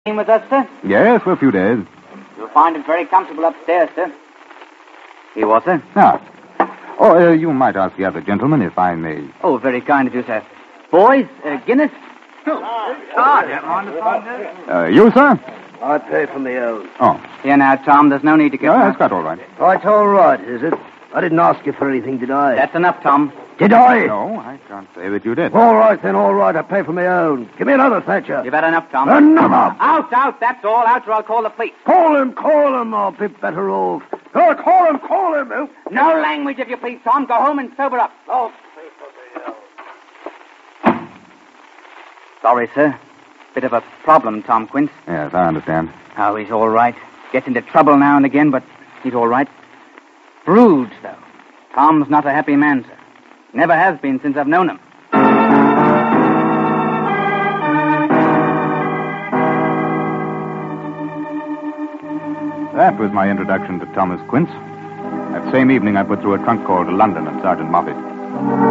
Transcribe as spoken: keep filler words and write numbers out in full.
with us, sir? Yes, for a few days. You'll find it very comfortable upstairs, sir. Here, what, sir? Ah. Oh, uh, you might ask the other gentlemen if I may. Oh, very kind of you, sir. Boys, uh, Guinness? Oh, ah, don't mind the phone, sir. Uh, you, sir? I pay for my own. Oh. Here now, Tom, there's no need to get... No, that's got all right. That's all right, is it? I didn't ask you for anything, did I? That's enough, Tom. Did I? No, I can't say that you did. All right, then, all right. I pay for my own. Give me another, Thatcher. You've had enough, Tom. Another! Out, out, that's all. Out, or I'll call the police. Call him, call him. I'll be better off. Oh, call him, call him. Oh. No language, if you please, Tom. Go home and sober up. Oh, sorry, sir. Bit of a problem, Tom Quince. Yes, I understand. Oh, he's all right. Gets into trouble now and again, but he's all right. Bruised, though. Tom's not a happy man, sir. Never has been since I've known him. That was my introduction to Thomas Quince. That same evening, I put through a trunk call to London and Sergeant Moffat.